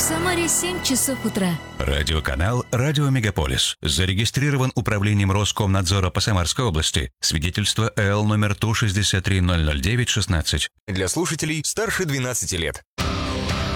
Самаре 7 часов утра. Радиоканал «Радио Мегаполис». Зарегистрирован Управлением Роскомнадзора по Самарской области. Свидетельство ЭЛ номер 163-009-16. Для слушателей старше 12 лет.